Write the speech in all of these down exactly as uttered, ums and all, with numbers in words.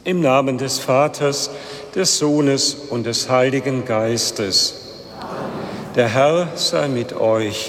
Im Namen des Vaters, des Sohnes und des Heiligen Geistes. Der Herr sei mit euch.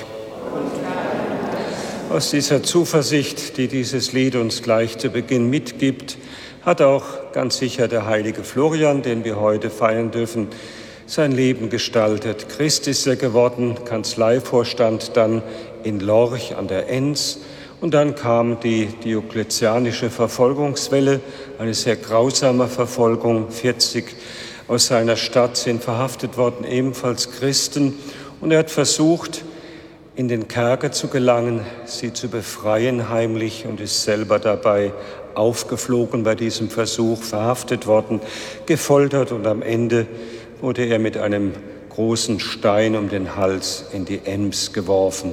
Aus dieser Zuversicht, die dieses Lied uns gleich zu Beginn mitgibt, hat auch ganz sicher der heilige Florian, den wir heute feiern dürfen, sein Leben gestaltet. Christ ist er geworden, Kanzleivorstand dann in Lorch an der Enns. Und dann kam die diokletianische Verfolgungswelle, eine sehr grausame Verfolgung. vierzig aus seiner Stadt sind verhaftet worden, ebenfalls Christen. Und er hat versucht, in den Kerker zu gelangen, sie zu befreien heimlich und ist selber dabei aufgeflogen bei diesem Versuch, verhaftet worden, gefoltert und am Ende wurde er mit einem großen Stein um den Hals in die Ems geworfen.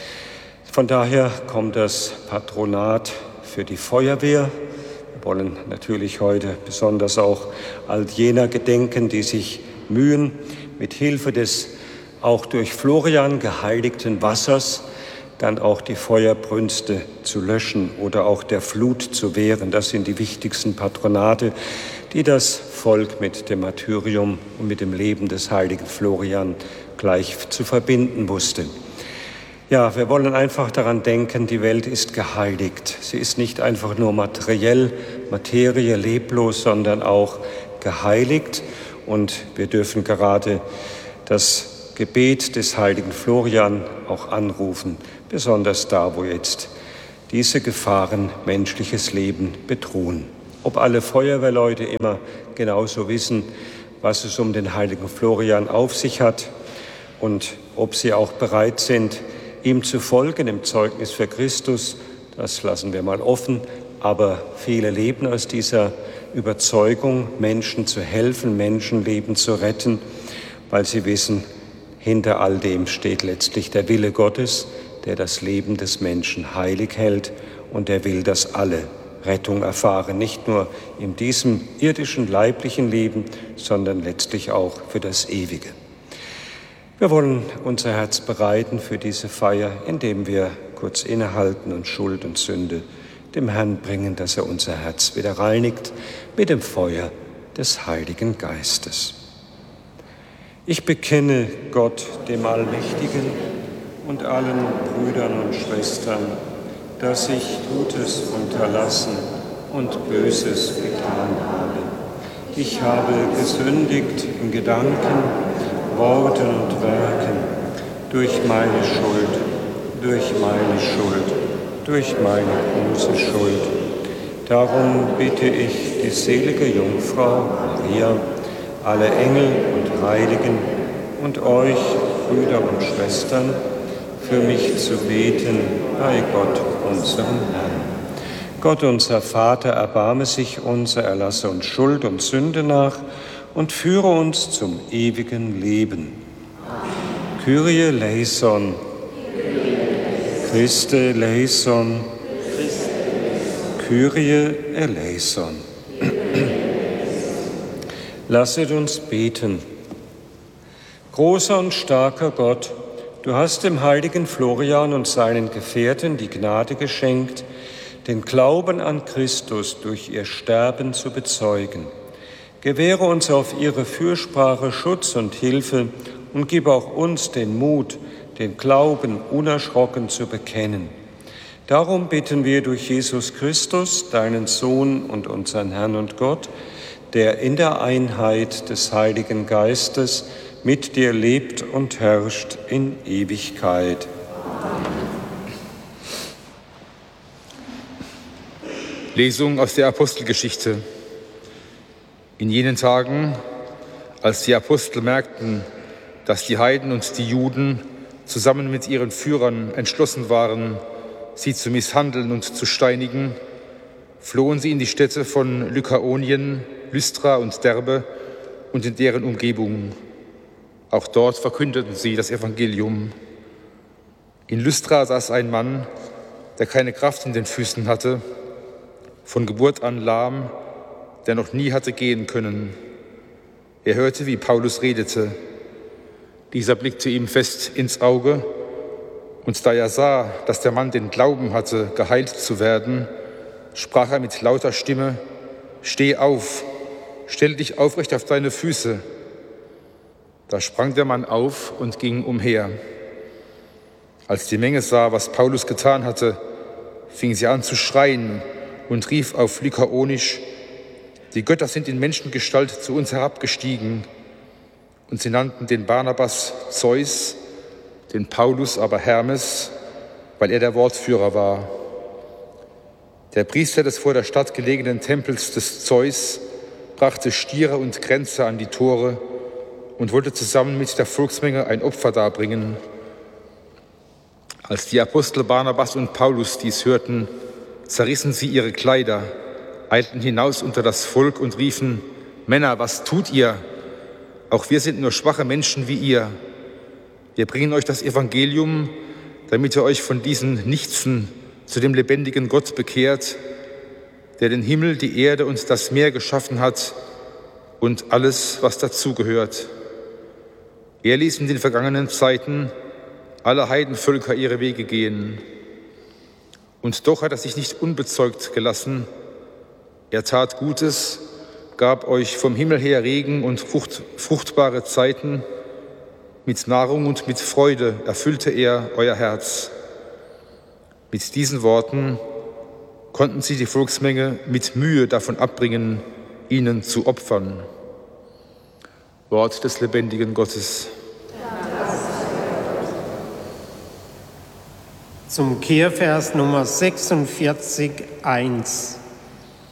Von daher kommt das Patronat für die Feuerwehr. Wir wollen natürlich heute besonders auch all jener gedenken, die sich mühen, mit Hilfe des auch durch Florian geheiligten Wassers dann auch die Feuerbrünste zu löschen oder auch der Flut zu wehren. Das sind die wichtigsten Patronate, die das Volk mit dem Martyrium und mit dem Leben des heiligen Florian gleich zu verbinden wusste. Ja, wir wollen einfach daran denken, die Welt ist geheiligt. Sie ist nicht einfach nur materiell, Materie, leblos, sondern auch geheiligt. Und wir dürfen gerade das Gebet des heiligen Florian auch anrufen, besonders da, wo jetzt diese Gefahren menschliches Leben bedrohen. Ob alle Feuerwehrleute immer genauso wissen, was es um den heiligen Florian auf sich hat und ob sie auch bereit sind, ihm zu folgen im Zeugnis für Christus, das lassen wir mal offen. Aber viele leben aus dieser Überzeugung, Menschen zu helfen, Menschenleben zu retten, weil sie wissen, hinter all dem steht letztlich der Wille Gottes, der das Leben des Menschen heilig hält und der will, dass alle Rettung erfahren, nicht nur in diesem irdischen, leiblichen Leben, sondern letztlich auch für das Ewige. Wir wollen unser Herz bereiten für diese Feier, indem wir kurz innehalten und Schuld und Sünde dem Herrn bringen, dass er unser Herz wieder reinigt mit dem Feuer des Heiligen Geistes. Ich bekenne Gott, dem Allmächtigen, und allen Brüdern und Schwestern, dass ich Gutes unterlassen und Böses getan habe. Ich habe gesündigt in Gedanken, Worten und Werken, durch meine Schuld, durch meine Schuld, durch meine große Schuld. Darum bitte ich die selige Jungfrau Maria, alle Engel und Heiligen und euch, Brüder und Schwestern, für mich zu beten bei Gott, unserem Herrn. Gott, unser Vater, erbarme sich unser, erlasse uns Schuld und Sünde nach und führe uns zum ewigen Leben. Amen. Kyrie eleison, Christe eleison, Kyrie eleison. Lasset uns beten. Großer und starker Gott, du hast dem heiligen Florian und seinen Gefährten die Gnade geschenkt, den Glauben an Christus durch ihr Sterben zu bezeugen. Gewähre uns auf ihre Fürsprache Schutz und Hilfe und gib auch uns den Mut, den Glauben unerschrocken zu bekennen. Darum bitten wir durch Jesus Christus, deinen Sohn und unseren Herrn und Gott, der in der Einheit des Heiligen Geistes mit dir lebt und herrscht in Ewigkeit. Lesung aus der Apostelgeschichte. In jenen Tagen, als die Apostel merkten, dass die Heiden und die Juden zusammen mit ihren Führern entschlossen waren, sie zu misshandeln und zu steinigen, flohen sie in die Städte von Lykaonien, Lystra und Derbe und in deren Umgebung. Auch dort verkündeten sie das Evangelium. In Lystra saß ein Mann, der keine Kraft in den Füßen hatte, von Geburt an lahm, der noch nie hatte gehen können. Er hörte, wie Paulus redete. Dieser blickte ihm fest ins Auge, und da er sah, dass der Mann den Glauben hatte, geheilt zu werden, sprach er mit lauter Stimme: steh auf, stell dich aufrecht auf deine Füße. Da sprang der Mann auf und ging umher. Als die Menge sah, was Paulus getan hatte, fing sie an zu schreien und rief auf Lykaonisch: Die Götter sind in Menschengestalt zu uns herabgestiegen. Und sie nannten den Barnabas Zeus, den Paulus aber Hermes, weil er der Wortführer war. Der Priester des vor der Stadt gelegenen Tempels des Zeus brachte Stiere und Kränze an die Tore und wollte zusammen mit der Volksmenge ein Opfer darbringen. Als die Apostel Barnabas und Paulus dies hörten, zerrissen sie ihre Kleider, eilten hinaus unter das Volk und riefen: Männer, was tut ihr? Auch wir sind nur schwache Menschen wie ihr. Wir bringen euch das Evangelium, damit ihr euch von diesen Nichtsen zu dem lebendigen Gott bekehrt, der den Himmel, die Erde und das Meer geschaffen hat und alles, was dazugehört. Er ließ in den vergangenen Zeiten alle Heidenvölker ihre Wege gehen. Und doch hat er sich nicht unbezeugt gelassen. Er tat Gutes, gab euch vom Himmel her Regen und frucht, fruchtbare Zeiten. Mit Nahrung und mit Freude erfüllte er euer Herz. Mit diesen Worten konnten sie die Volksmenge mit Mühe davon abbringen, ihnen zu opfern. Wort des lebendigen Gottes. Zum Kehrvers Nummer sechsundvierzig, eins.